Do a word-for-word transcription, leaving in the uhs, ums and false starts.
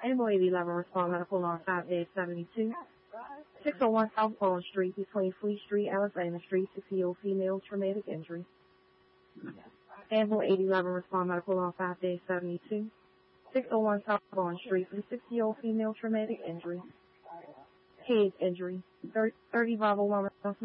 Ambulance eight eleven respond medical on five dash seventy-two. six oh one South Bond Street between Fleet Street, Alexander Street, sixty-year-old female, traumatic injury. Ambulance eight eleven respond medical on five dash seventy-two. six oh one South Bond Street for the sixty-year-old female, traumatic injury. Head injury. thirty Bravo one